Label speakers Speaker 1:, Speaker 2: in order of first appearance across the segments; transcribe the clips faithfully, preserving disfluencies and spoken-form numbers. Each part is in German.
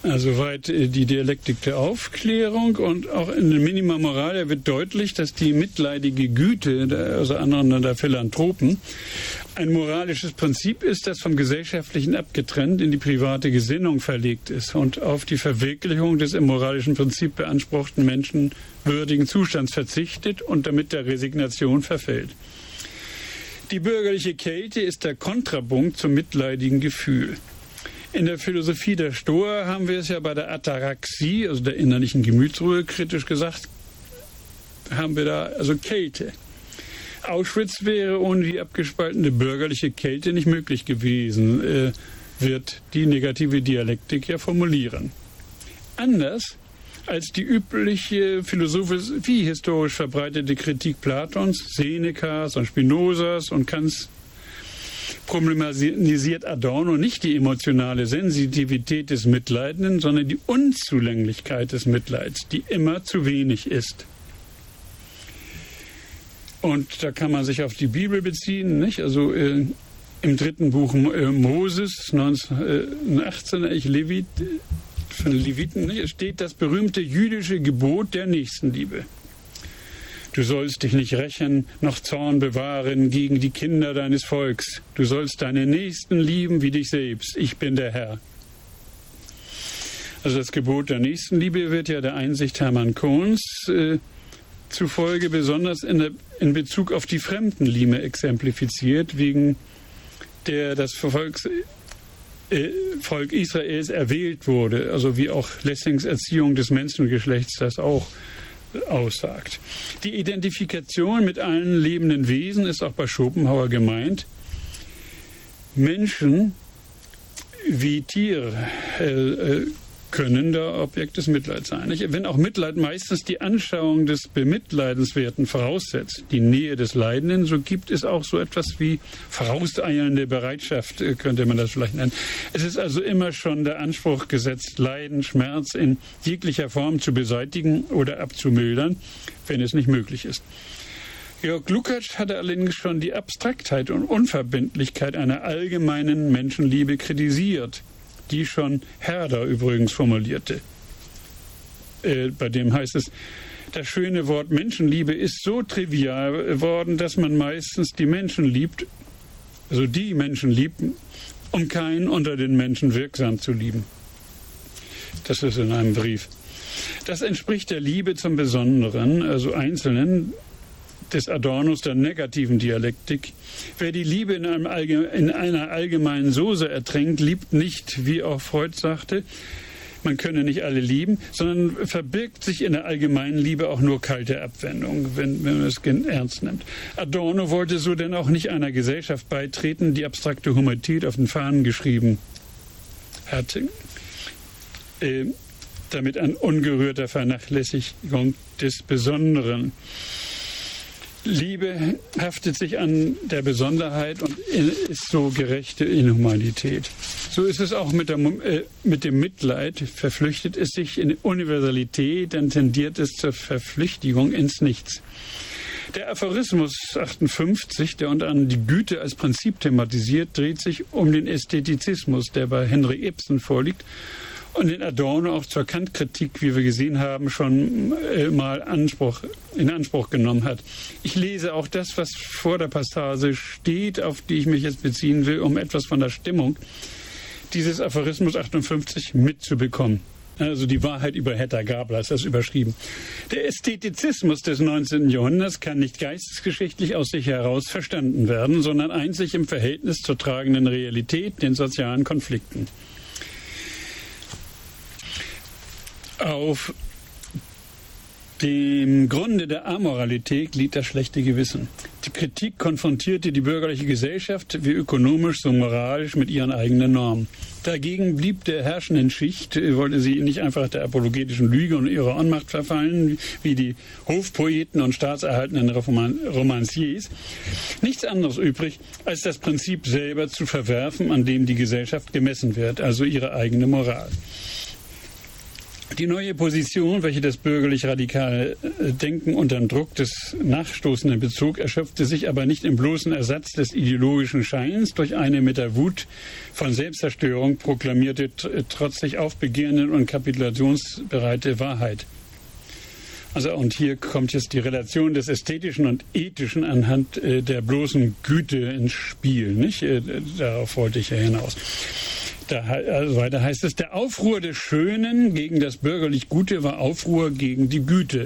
Speaker 1: Also weit die Dialektik der Aufklärung, und auch in der Minima Moralia wird deutlich, dass die mitleidige Güte, der, also anderen der Philanthropen, ein moralisches Prinzip ist, das vom Gesellschaftlichen abgetrennt in die private Gesinnung verlegt ist und auf die Verwirklichung des im moralischen Prinzip beanspruchten menschenwürdigen Zustands verzichtet und damit der Resignation verfällt. Die bürgerliche Kälte ist der Kontrapunkt zum mitleidigen Gefühl. In der Philosophie der Stoa haben wir es ja bei der Ataraxie, also der innerlichen Gemütsruhe, kritisch gesagt, haben wir da also Kälte. Auschwitz wäre ohne die abgespaltene bürgerliche Kälte nicht möglich gewesen, äh, wird die negative Dialektik ja formulieren. Anders als die übliche philosophie-historisch verbreitete Kritik Platons, Senecas und Spinozas und Kants problematisiert Adorno nicht die emotionale Sensitivität des Mitleidenden, sondern die Unzulänglichkeit des Mitleids, die immer zu wenig ist. Und da kann man sich auf die Bibel beziehen, nicht? Also äh, im dritten Buch äh, Moses, neunzehnhundertachtzehn, ich Levit, von Leviten, nicht? Steht das berühmte jüdische Gebot der Nächstenliebe. Du sollst dich nicht rächen, noch Zorn bewahren gegen die Kinder deines Volks. Du sollst deine Nächsten lieben wie dich selbst. Ich bin der Herr. Also das Gebot der Nächstenliebe wird ja der Einsicht Hermann Kohns äh, zufolge besonders in, der, in Bezug auf die Fremdenliebe exemplifiziert, wegen der das Volks, äh, Volk Israels erwählt wurde. Also wie auch Lessings Erziehung des Menschengeschlechts das auch aussagt. Die Identifikation mit allen lebenden Wesen ist auch bei Schopenhauer gemeint. Menschen wie Tiere äh, können da Objekt des Mitleids sein. Nicht? Wenn auch Mitleid meistens die Anschauung des Bemitleidenswerten voraussetzt, die Nähe des Leidenden, so gibt es auch so etwas wie vorauseilende Bereitschaft, könnte man das vielleicht nennen. Es ist also immer schon der Anspruch gesetzt, Leiden, Schmerz in jeglicher Form zu beseitigen oder abzumildern, wenn es nicht möglich ist. Georg Lukács hatte allerdings schon die Abstraktheit und Unverbindlichkeit einer allgemeinen Menschenliebe kritisiert, die schon Herder übrigens formulierte. Äh, bei dem heißt es, das schöne Wort Menschenliebe ist so trivial geworden, dass man meistens die Menschen liebt, also die Menschen liebt, um keinen unter den Menschen wirksam zu lieben. Das ist in einem Brief. Das entspricht der Liebe zum Besonderen, also Einzelnen, des Adornos der negativen Dialektik. Wer die Liebe in, einem Allge- in einer allgemeinen Soße ertränkt, liebt nicht, wie auch Freud sagte, man könne nicht alle lieben, sondern verbirgt sich in der allgemeinen Liebe auch nur kalte Abwendung, wenn, wenn man es ernst nimmt. Adorno wollte so denn auch nicht einer Gesellschaft beitreten, die abstrakte Humanität auf den Fahnen geschrieben hat, äh, damit an ungerührter Vernachlässigung des Besonderen. Liebe haftet sich an der Besonderheit und ist so gerechte Inhumanität. So ist es auch mit, der, äh, mit dem Mitleid. Verflüchtet es sich in Universalität, dann tendiert es zur Verflüchtigung ins Nichts. Der Aphorismus achtundfünfzig, der unter anderem die Güte als Prinzip thematisiert, dreht sich um den Ästhetizismus, der bei Henry Ibsen vorliegt und den Adorno auch zur Kant-Kritik, wie wir gesehen haben, schon äh, mal Anspruch, in Anspruch genommen hat. Ich lese auch das, was vor der Passage steht, auf die ich mich jetzt beziehen will, um etwas von der Stimmung dieses Aphorismus achtundfünfzig mitzubekommen. Also die Wahrheit über Hedda Gabler ist das überschrieben. Der Ästhetizismus des neunzehnten Jahrhunderts kann nicht geistesgeschichtlich aus sich heraus verstanden werden, sondern einzig im Verhältnis zur tragenden Realität, den sozialen Konflikten. Auf dem Grunde der Amoralität liegt das schlechte Gewissen. Die Kritik konfrontierte die bürgerliche Gesellschaft wie ökonomisch so moralisch mit ihren eigenen Normen. Dagegen blieb der herrschenden Schicht, wollte sie nicht einfach der apologetischen Lüge und ihrer Ohnmacht verfallen, wie die Hofpoeten und staatserhaltenden Romanciers, nichts anderes übrig, als das Prinzip selber zu verwerfen, an dem die Gesellschaft gemessen wird, also ihre eigene Moral. Die neue Position, welche das bürgerlich-radikale Denken unter dem Druck des Nachstoßenden bezog, erschöpfte sich aber nicht im bloßen Ersatz des ideologischen Scheins durch eine mit der Wut von Selbstzerstörung proklamierte, trotzig aufbegehrende und kapitulationsbereite Wahrheit. Also und hier kommt jetzt die Relation des Ästhetischen und Ethischen anhand äh, der bloßen Güte ins Spiel, nicht? Äh, darauf wollte ich ja hinaus. Da, also weiter heißt es, der Aufruhr des Schönen gegen das bürgerlich Gute war Aufruhr gegen die Güte.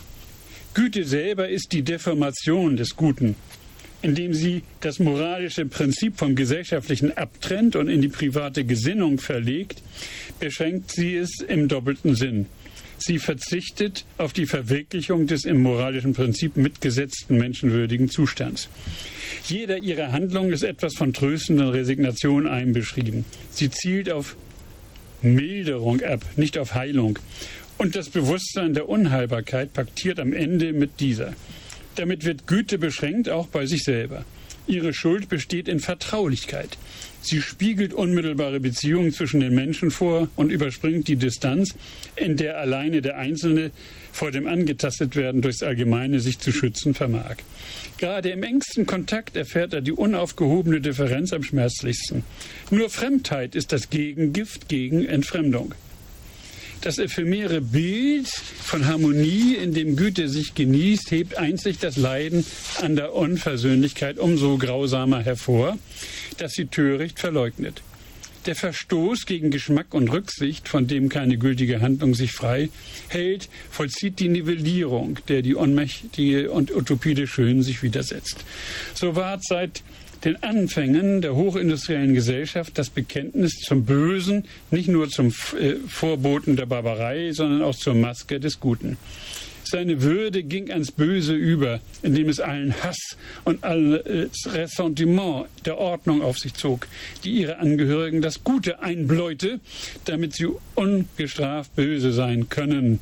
Speaker 1: Güte selber ist die Deformation des Guten, indem sie das moralische Prinzip vom Gesellschaftlichen abtrennt und in die private Gesinnung verlegt, beschränkt sie es im doppelten Sinn. Sie verzichtet auf die Verwirklichung des im moralischen Prinzip mitgesetzten menschenwürdigen Zustands. Jeder ihrer Handlungen ist etwas von tröstender Resignation einbeschrieben. Sie zielt auf Milderung ab, nicht auf Heilung. Und das Bewusstsein der Unheilbarkeit paktiert am Ende mit dieser. Damit wird Güte beschränkt, auch bei sich selber. Ihre Schuld besteht in Vertraulichkeit. Sie spiegelt unmittelbare Beziehungen zwischen den Menschen vor und überspringt die Distanz, in der alleine der Einzelne vor dem Angetastetwerden durchs Allgemeine sich zu schützen vermag. Gerade im engsten Kontakt erfährt er die unaufgehobene Differenz am schmerzlichsten. Nur Fremdheit ist das Gegengift gegen Entfremdung. Das ephemere Bild von Harmonie, in dem Güte sich genießt, hebt einzig das Leiden an der Unversöhnlichkeit umso grausamer hervor, dass sie töricht verleugnet. Der Verstoß gegen Geschmack und Rücksicht, von dem keine gültige Handlung sich frei hält, vollzieht die Nivellierung, der die unmächtige und Utopie des Schönen sich widersetzt. So ward seit den Anfängen der hochindustriellen Gesellschaft das Bekenntnis zum Bösen nicht nur zum äh, Vorboten der Barbarei, sondern auch zur Maske des Guten. Seine Würde ging ans Böse über, indem es allen Hass und alles Ressentiment der Ordnung auf sich zog, die ihre Angehörigen das Gute einbläute, damit sie ungestraft böse sein können.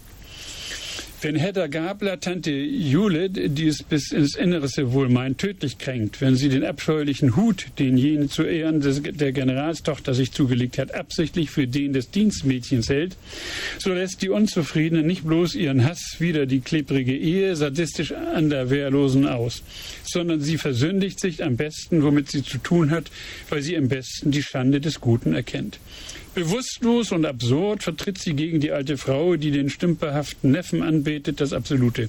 Speaker 1: Wenn Hedda Gabler Tante Jule, die es bis ins Innerste wohl meint, tödlich kränkt, wenn sie den abscheulichen Hut, den jene zu Ehren des, der Generalstochter sich zugelegt hat, absichtlich für den des Dienstmädchens hält, so lässt die Unzufriedene nicht bloß ihren Hass wider die klebrige Ehe sadistisch an der Wehrlosen aus, sondern sie versündigt sich am besten, womit sie zu tun hat, weil sie am besten die Schande des Guten erkennt. Bewusstlos und absurd vertritt sie gegen die alte Frau, die den stümperhaften Neffen anbetet, das Absolute.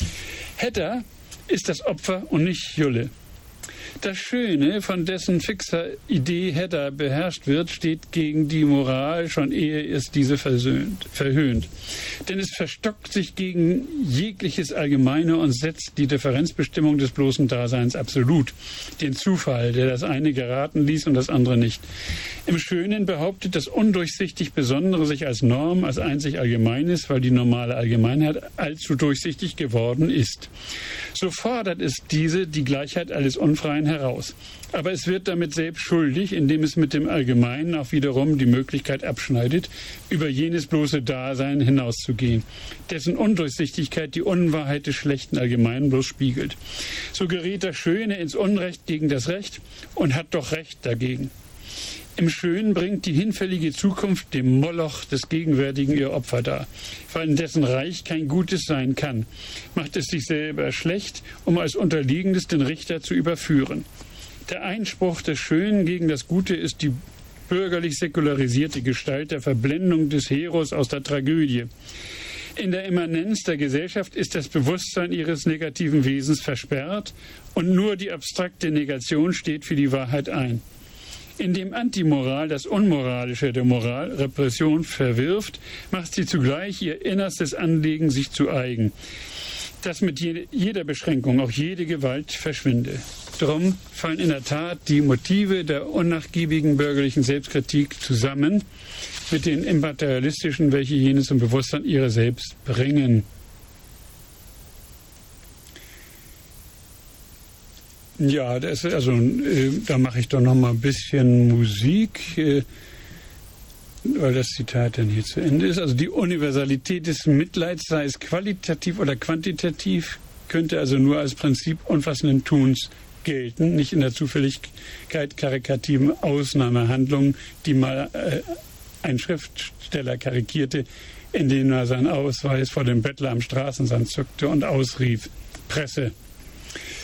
Speaker 1: Hedda ist das Opfer und nicht Jule. Das Schöne, von dessen fixer Idee Hedda beherrscht wird, steht gegen die Moral, schon ehe es diese versöhnt, verhöhnt. Denn es verstockt sich gegen jegliches Allgemeine und setzt die Differenzbestimmung des bloßen Daseins absolut. Den Zufall, der das eine geraten ließ und das andere nicht. Im Schönen behauptet das undurchsichtig Besondere sich als Norm, als einzig Allgemeines, weil die normale Allgemeinheit allzu durchsichtig geworden ist. So fordert es diese die Gleichheit alles Unfreien heraus. Aber es wird damit selbst schuldig, indem es mit dem Allgemeinen auch wiederum die Möglichkeit abschneidet, über jenes bloße Dasein hinauszugehen, dessen Undurchsichtigkeit die Unwahrheit des schlechten Allgemeinen bloß spiegelt. So gerät das Schöne ins Unrecht gegen das Recht und hat doch Recht dagegen. Im Schönen bringt die hinfällige Zukunft dem Moloch des Gegenwärtigen ihr Opfer dar, weil in dessen Reich kein Gutes sein kann, macht es sich selber schlecht, um als Unterliegendes den Richter zu überführen. Der Einspruch des Schönen gegen das Gute ist die bürgerlich säkularisierte Gestalt der Verblendung des Heros aus der Tragödie. In der Immanenz der Gesellschaft ist das Bewusstsein ihres negativen Wesens versperrt und nur die abstrakte Negation steht für die Wahrheit ein. Indem Antimoral das Unmoralische der Moral, Repression, verwirft, macht sie zugleich ihr innerstes Anliegen sich zu eigen, dass mit jeder Beschränkung auch jede Gewalt verschwinde. Darum fallen in der Tat die Motive der unnachgiebigen bürgerlichen Selbstkritik zusammen mit den immaterialistischen, welche jene zum Bewusstsein ihrer selbst bringen. Ja, das ist also, äh, da mache ich doch noch mal ein bisschen Musik, äh, weil das Zitat dann hier zu Ende ist. Also die Universalität des Mitleids, sei es qualitativ oder quantitativ, könnte also nur als Prinzip umfassenden Tuns gelten, nicht in der Zufälligkeit karikativen Ausnahmehandlungen, die mal äh, ein Schriftsteller karikierte, indem er seinen Ausweis vor dem Bettler am Straßensand zückte und ausrief: Presse!